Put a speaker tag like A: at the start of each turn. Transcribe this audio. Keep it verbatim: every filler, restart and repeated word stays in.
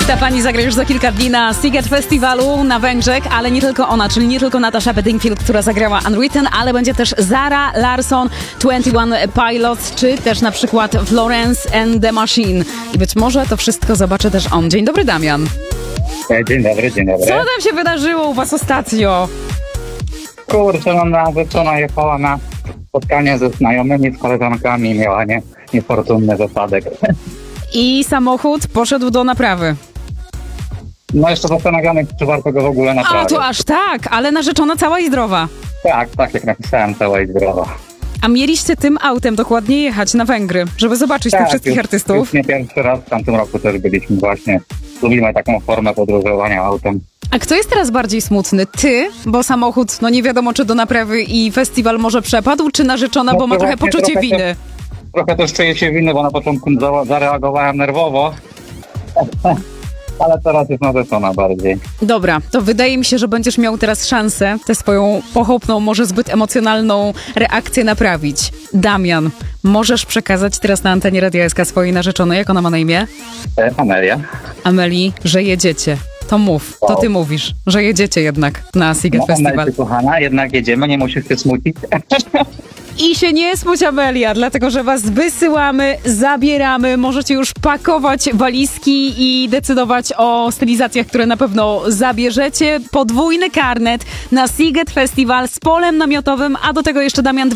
A: Ta pani zagra już za kilka dni na Sziget Festiwalu na Węgrzech, ale nie tylko ona, czyli nie tylko Natasha Bedingfield, która zagrała Unwritten, ale będzie też Zara Larsson, twenty one Pilots, czy też na przykład Florence and the Machine. I być może to wszystko zobaczy też on. Dzień dobry, Damian.
B: Dzień dobry, dzień dobry.
A: Co tam się wydarzyło u was ostatnio?
B: Kurczę, no narzeczona jechała na spotkanie ze znajomymi, z koleżankami, miała nie, niefortunny wypadek.
A: I samochód poszedł do naprawy.
B: No jeszcze zastanawiamy, czy warto go w ogóle
A: A,
B: naprawić.
A: to aż tak, ale narzeczona cała i zdrowa.
B: Tak, tak jak napisałem, cała i zdrowa.
A: A mieliście tym autem dokładnie jechać na Węgry, żeby zobaczyć tych wszystkich
B: już,
A: artystów?
B: Już nie pierwszy raz, w tamtym roku też byliśmy właśnie. Lubimy taką formę podróżowania autem.
A: A kto jest teraz bardziej smutny? Ty, bo samochód, no nie wiadomo czy do naprawy i festiwal może przepadł, czy narzeczona,
B: No
A: bo ma
B: to
A: trochę
B: właśnie
A: poczucie
B: trochę
A: winy?
B: Trochę też czuję się winny, bo na początku za- zareagowałem nerwowo. Ale teraz jest narzeczona bardziej.
A: Dobra, to wydaje mi się, że będziesz miał teraz szansę tę swoją pochopną, może zbyt emocjonalną reakcję naprawić. Damian, możesz przekazać teraz na antenie Radia S K swojej narzeczonej, jak ona ma na imię?
B: E, Amelia.
A: Ameli, że jedziecie. To mów, to ty mówisz, że jedziecie jednak na Sziget
B: No,
A: Festival.
B: Amelia, kochana, jednak jedziemy, nie musisz się smucić.
A: I się nie smuć, Amelia, dlatego że was wysyłamy, zabieramy, możecie już pakować walizki i decydować o stylizacjach, które na pewno zabierzecie. Podwójny karnet na Sziget Festival z polem namiotowym, a do tego jeszcze, Damian,